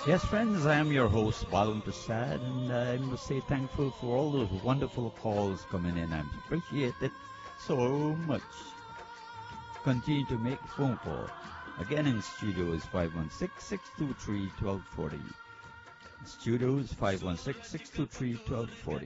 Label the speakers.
Speaker 1: Yes, friends, I am your host, Balun Prasad, and I must say thankful for all those wonderful calls coming in. I appreciate it so much. Continue to make phone call. Again, in studio is 516-623-1240. Studio is 516-623-1240.